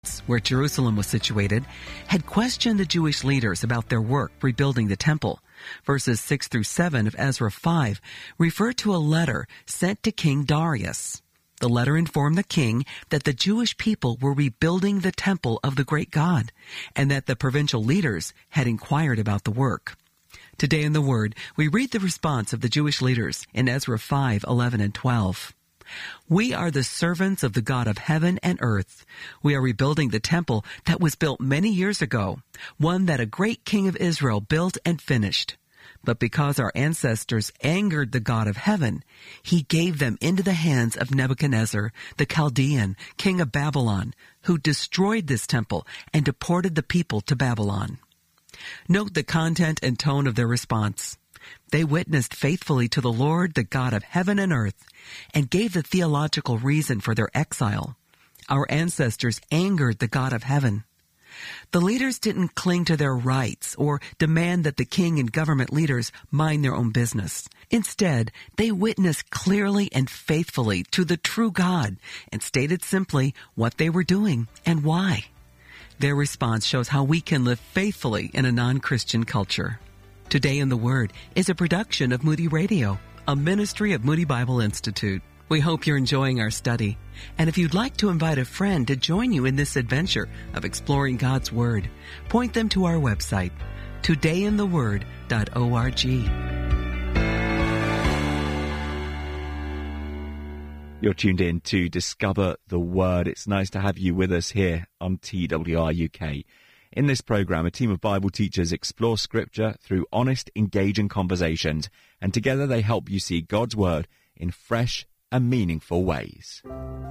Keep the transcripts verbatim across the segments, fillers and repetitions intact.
where Jerusalem was situated, had questioned the Jewish leaders about their work rebuilding the temple. Verses six through seven of Ezra five refer to a letter sent to King Darius. The letter informed the king that the Jewish people were rebuilding the temple of the great God, and that the provincial leaders had inquired about the work. Today in the Word, we read the response of the Jewish leaders in Ezra five, eleven, and twelve. We are the servants of the God of heaven and earth. We are rebuilding the temple that was built many years ago, one that a great king of Israel built and finished. But because our ancestors angered the God of heaven, he gave them into the hands of Nebuchadnezzar, the Chaldean, king of Babylon, who destroyed this temple and deported the people to Babylon. Note the content and tone of their response. They witnessed faithfully to the Lord, the God of heaven and earth, and gave the theological reason for their exile. Our ancestors angered the God of heaven. The leaders didn't cling to their rights or demand that the king and government leaders mind their own business. Instead, they witnessed clearly and faithfully to the true God and stated simply what they were doing and why. Their response shows how we can live faithfully in a non-Christian culture. Today in the Word is a production of Moody Radio, a ministry of Moody Bible Institute. We hope you're enjoying our study. And if you'd like to invite a friend to join you in this adventure of exploring God's Word, point them to our website, today in the word dot org. You're tuned in to Discover the Word. It's nice to have you with us here on T W R U K. In this program, a team of Bible teachers explore Scripture through honest, engaging conversations, and together they help you see God's Word in fresh and meaningful ways.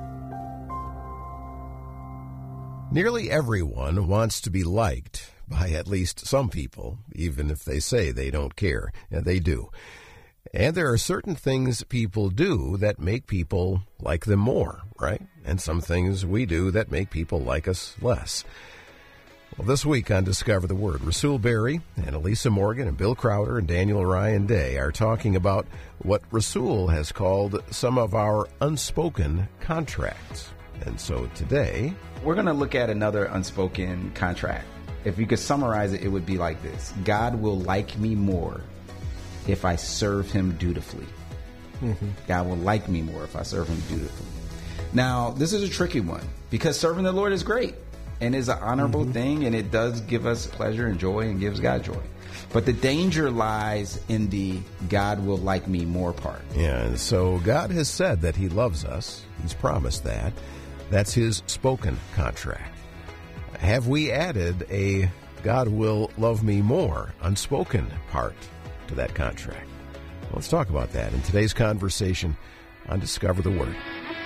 Nearly everyone wants to be liked by at least some people, even if they say they don't care. And they do. And there are certain things people do that make people like them more, right? And some things we do that make people like us less. Well, this week on Discover the Word, Rasul Berry and Elisa Morgan and Bill Crowder and Daniel Ryan Day are talking about what Rasul has called some of our unspoken contracts. And so today, we're going to look at another unspoken contract. If you could summarize it, it would be like this. God will like me more if I serve him dutifully. Mm-hmm. God will like me more if I serve him dutifully. Now, this is a tricky one because serving the Lord is great. And is an honorable mm-hmm. thing, and it does give us pleasure and joy and gives God joy. But the danger lies in the God will like me more part. Yeah, and so God has said that he loves us. He's promised that. That's his spoken contract. Have we added a God will love me more unspoken part to that contract? Well, let's talk about that in today's conversation on Discover the Word.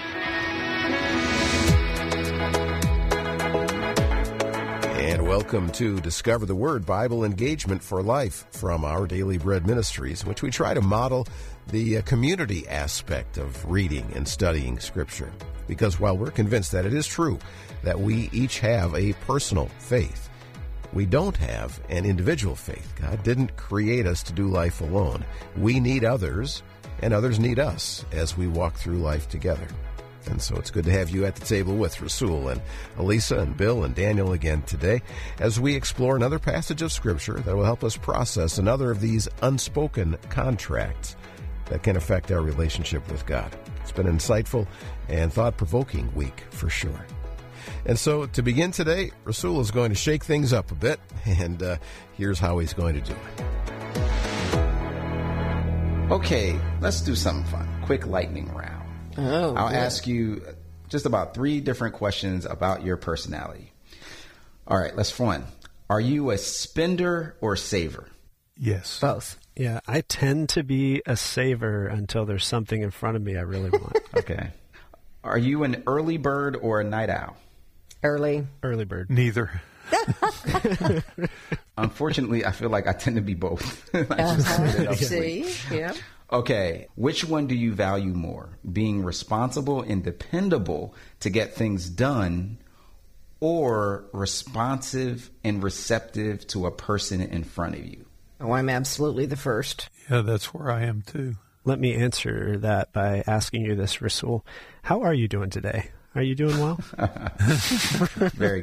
And welcome to Discover the Word, Bible Engagement for Life from Our Daily Bread Ministries, in which we try to model the uh, community aspect of reading and studying Scripture. Because while we're convinced that it is true that we each have a personal faith, we don't have an individual faith. God didn't create us to do life alone. We need others, and others need us as we walk through life together. And so it's good to have you at the table with Rasul and Elisa and Bill and Daniel again today as we explore another passage of Scripture that will help us process another of these unspoken contracts that can affect our relationship with God. It's been an insightful and thought-provoking week for sure. And so to begin today, Rasul is going to shake things up a bit, and uh, here's how he's going to do it. Okay, let's do something fun. Quick lightning round. Oh, I'll good. ask you just about three different questions about your personality. All right, let's fun. Are you a spender or saver? Yes. Both. Yeah, I tend to be a saver until there's something in front of me I really want. Okay. Are you an early bird or a night owl? Early. Early bird. Neither. Unfortunately, I feel like I tend to be both. Uh-huh. See? Yeah. Okay, which one do you value more? Being responsible and dependable to get things done, or responsive and receptive to a person in front of you? Oh, I'm absolutely the first. Yeah, that's where I am too. Let me answer that by asking you this, Rasul. How are you doing today? Are you doing well? Very